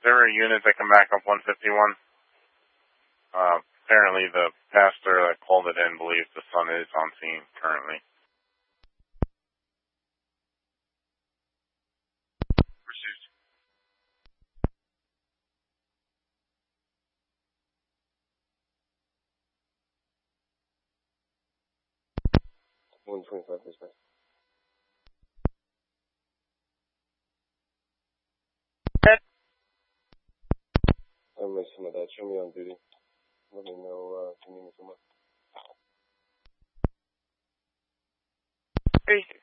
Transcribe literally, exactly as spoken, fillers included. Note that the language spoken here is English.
there were units that come back up one fifty-one. Uh, apparently the pastor that called it in believes the son is on scene currently. Pursuit. one twenty-five, dispatch. I'll make some of that. Show me on duty. Let me know uh, if you need me somewhere. Hey,